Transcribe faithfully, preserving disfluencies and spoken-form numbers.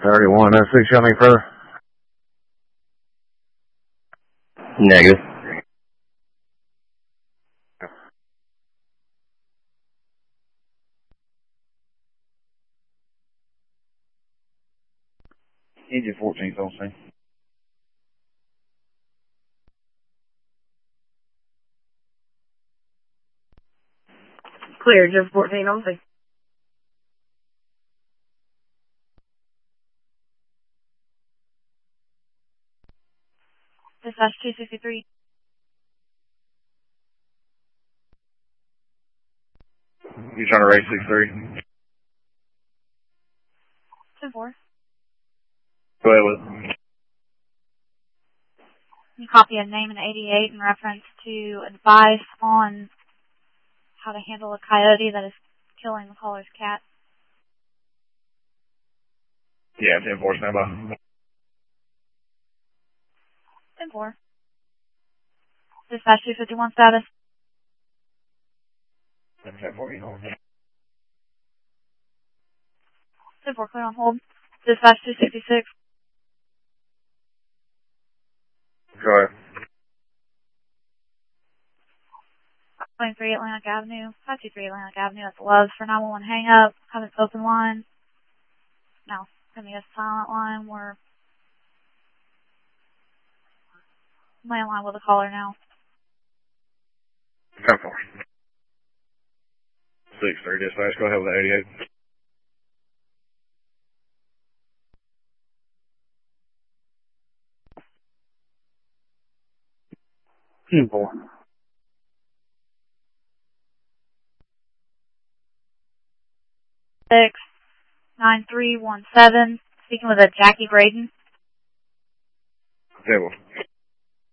thirty-one oh six, show me further. Negative. Engine fourteen's on scene. Clear, just fourteen on scene. Dispatch two sixty-three. You trying to race six three? two four. Go ahead with it. You copy a name and eighty-eight in reference to advice on how to handle a coyote that is killing the caller's cat. Yeah, ten four, stand by. ten four. Dispatch two fifty-one status. ten four, you know. ten four, clear on hold. Dispatch two sixty-six. Go ahead. twenty-three Atlantic Avenue, five two three Atlantic Avenue at the Loves for nine one one hang up. Have an open line. Now, send me a silent line. We're landline with a caller now. ten four. six three, dispatch, go ahead with the eighty-eight. ten four. Six nine three one seven. Speaking with a Jackie Braden. ten four.